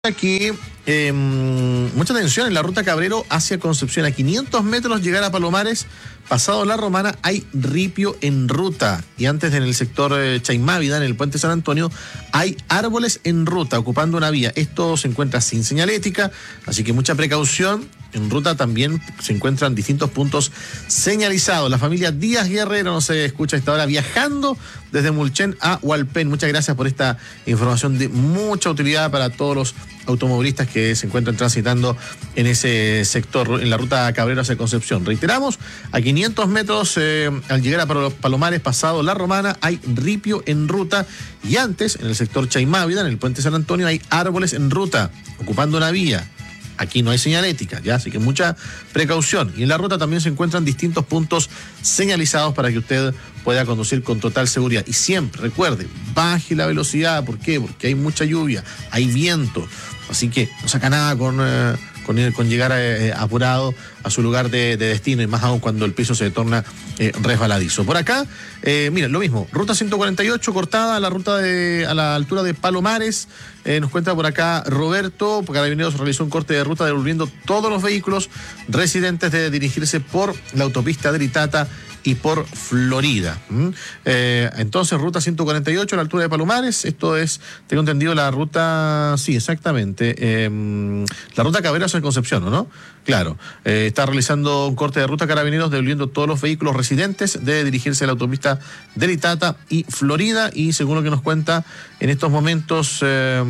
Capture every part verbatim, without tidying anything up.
Aquí, eh, mucha atención en la ruta Cabrero hacia Concepción. A quinientos metros llegar a Palomares, pasado La Romana, hay ripio en ruta. Y antes, en el sector eh, Chaimávida, en el puente San Antonio, hay árboles en ruta, ocupando una vía. Esto se encuentra sin señalética, así que mucha precaución. En ruta también se encuentran distintos puntos señalizados. La familia Díaz Guerrero nos escucha a esta hora viajando desde Mulchen a Hualpén. Muchas gracias por esta información de mucha utilidad para todos los automovilistas que se encuentran transitando en ese sector, en la ruta Cabrero hacia Concepción. Reiteramos, a quinientos metros eh, al llegar a Palomares, pasado La Romana, hay ripio en ruta. Y antes, en el sector Chaimávida, en el puente San Antonio, hay árboles en ruta, ocupando una vía. Aquí no hay señalética, ¿ya? Así que mucha precaución. Y en la ruta también se encuentran distintos puntos señalizados para que usted pueda conducir con total seguridad. Y siempre, recuerde, baje la velocidad. ¿Por qué? Porque hay mucha lluvia, hay viento. Así que no saca nada con, eh, con, con llegar eh, apurado a su lugar de, de destino, y más aún cuando el piso se torna eh, resbaladizo. Por acá, eh, miren, lo mismo, ruta ciento cuarenta y ocho cortada a la ruta de, a la altura de Palomares. Eh, nos cuenta por acá Roberto, Carabineros realizó un corte de ruta devolviendo todos los vehículos residentes de dirigirse por la autopista del Itata y por Florida. ¿Mm? Eh, entonces, ruta ciento cuarenta y ocho a la altura de Palomares. Esto es, tengo entendido, la ruta, sí, exactamente, eh, la ruta Cabrero hacia Concepción, ¿no? Claro, eh, está realizando un corte de ruta Carabineros devolviendo todos los vehículos residentes de dirigirse a la autopista del Itata y Florida. Y según lo que nos cuenta en estos momentos eh,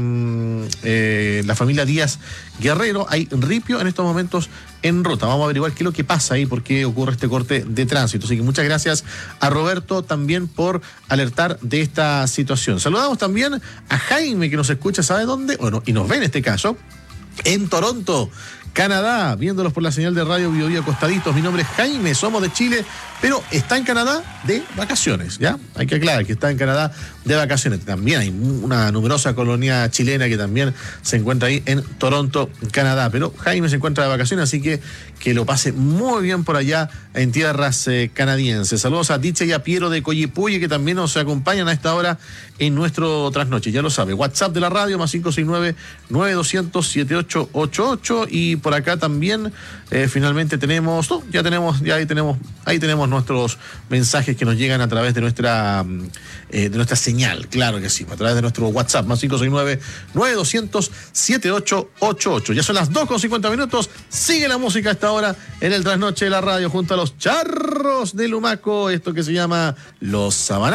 eh, la familia Díaz Guerrero, hay ripio en estos momentos en ruta. Vamos a averiguar qué es lo que pasa ahí, por qué ocurre este corte de tránsito. Así que muchas gracias a Roberto también por alertar de esta situación. Saludamos también a Jaime, que nos escucha, ¿sabe dónde? Bueno, y nos ve en este caso en Toronto, Canadá, viéndolos por la señal de radio Bio Bio Acostaditos. Mi nombre es Jaime, somos de Chile, pero está en Canadá de vacaciones, ¿ya? Hay que aclarar que está en Canadá de vacaciones. También hay una numerosa colonia chilena que también se encuentra ahí en Toronto, Canadá. Pero Jaime se encuentra de vacaciones, así que que lo pase muy bien por allá en tierras eh, canadienses. Saludos a Dicha y a Piero de Coyipuye, que también nos acompañan a esta hora en nuestro trasnoche. Ya lo sabe, WhatsApp de la radio, más cinco seis nueve, nueve dos cero cero, siete ocho ocho ocho. Y por acá también eh, finalmente tenemos, no, ya tenemos, ya ahí tenemos, ahí tenemos nuestros mensajes que nos llegan a través de nuestra eh, de nuestra señal, claro que sí, a través de nuestro WhatsApp, más cinco seis nueve, nueve dos cero cero, siete ocho ocho ocho. Ya son las dos con cincuenta minutos, sigue la música a esta hora en el trasnoche de la radio junto a los Charros de Lumaco, esto que se llama Los Sabanas.